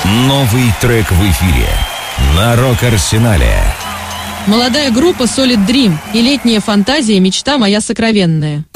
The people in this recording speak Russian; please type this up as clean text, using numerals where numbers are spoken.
Новый трек в эфире на Рок-Арсенале. Молодая группа Solid Dream и летняя фантазия «Мечта моя сокровенная».